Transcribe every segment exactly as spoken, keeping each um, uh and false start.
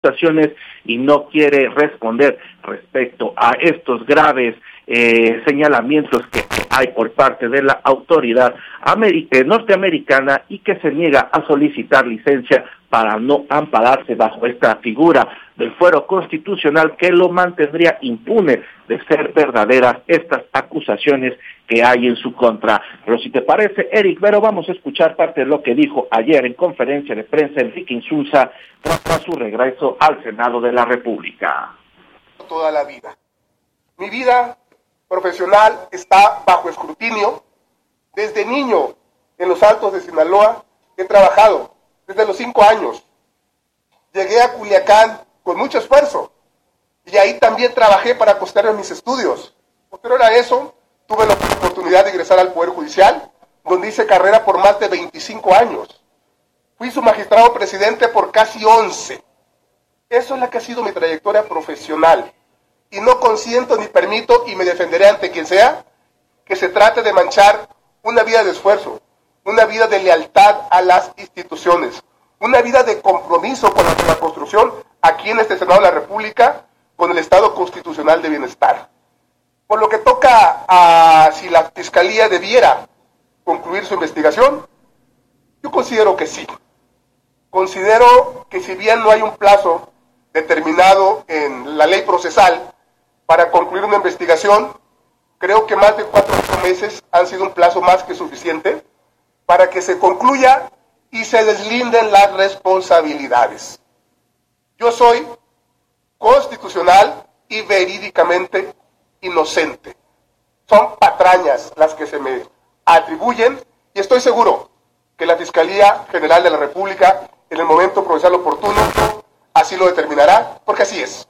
acusaciones y no quiere responder respecto a estos graves eh, señalamientos que hay por parte de la autoridad americana, norteamericana y que se niega a solicitar licencia para no ampararse bajo esta figura del fuero constitucional que lo mantendría impune de ser verdaderas estas acusaciones que hay en su contra. Pero si te parece, Eric Vero, vamos a escuchar parte de lo que dijo ayer en conferencia de prensa Enrique Insulza tras su regreso al Senado de la República. Toda la vida. Mi vida profesional está bajo escrutinio. Desde niño, en los Altos de Sinaloa, he trabajado desde los cinco años. Llegué a Culiacán con mucho esfuerzo y ahí también trabajé para costear mis estudios. Posterior a eso, tuve la oportunidad de ingresar al Poder Judicial, donde hice carrera por más de veinticinco años. Fui su magistrado presidente por casi once. Eso es la que ha sido mi trayectoria profesional. Y no consiento ni permito, y me defenderé ante quien sea, que se trate de manchar una vida de esfuerzo, una vida de lealtad a las instituciones, una vida de compromiso con la, con la construcción aquí en este Senado de la República, con el Estado constitucional de bienestar. Por lo que toca a si la Fiscalía debiera concluir su investigación, yo considero que sí. Considero que si bien no hay un plazo determinado en la ley procesal para concluir una investigación, creo que más de cuatro o cinco meses han sido un plazo más que suficiente para que se concluya y se deslinden las responsabilidades. Yo soy constitucional y verídicamente inocente. Son patrañas las que se me atribuyen y estoy seguro que la Fiscalía General de la República, en el momento procesal oportuno, así lo determinará, porque así es.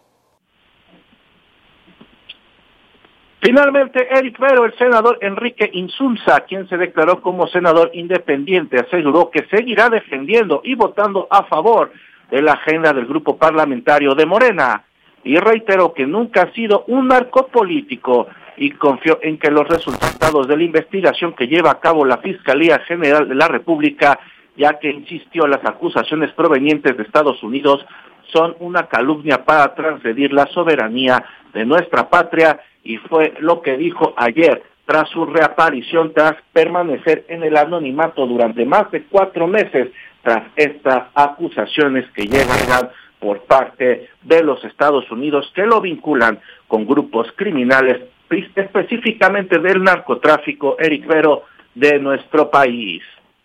Finalmente, Eric Vero, el senador Enrique Insulza, quien se declaró como senador independiente, aseguró que seguirá defendiendo y votando a favor de la agenda del grupo parlamentario de Morena, y reiteró que nunca ha sido un narcopolítico y confió en que los resultados de la investigación que lleva a cabo la Fiscalía General de la República, ya que insistió las acusaciones provenientes de Estados Unidos son una calumnia para transgredir la soberanía de nuestra patria, y fue lo que dijo ayer tras su reaparición tras permanecer en el anonimato durante más de cuatro meses tras estas acusaciones que llegan por parte de los Estados Unidos que lo vinculan con grupos criminales, específicamente del narcotráfico, Eric Vero, de nuestro país.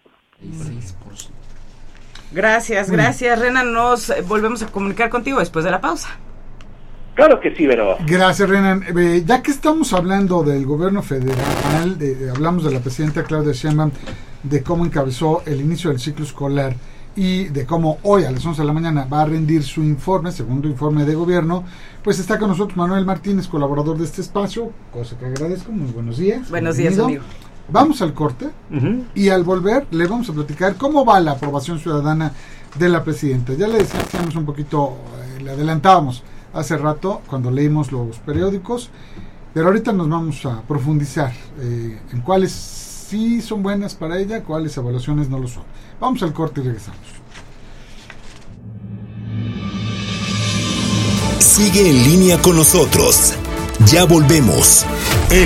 Gracias, gracias, Renan. Nos volvemos a comunicar contigo después de la pausa. Claro que sí, Vero. Gracias, Renan. Eh, ya que estamos hablando del gobierno federal, de, de, hablamos de la presidenta Claudia Sheinbaum, de cómo encabezó el inicio del ciclo escolar y de cómo hoy a las once de la mañana va a rendir su informe, segundo informe de gobierno, pues está con nosotros Manuel Martínez, colaborador de este espacio, cosa que agradezco. Muy buenos días. Buenos días, amigo. Vamos al corte uh-huh. y al volver le vamos a platicar cómo va la aprobación ciudadana de la presidenta. Ya le decíamos un poquito, eh, le adelantábamos hace rato cuando leímos los periódicos, pero ahorita nos vamos a profundizar eh, en cuáles sí son buenas para ella, cuáles evaluaciones no lo son. Vamos al corte y regresamos. Sigue en línea con nosotros. Ya volvemos. El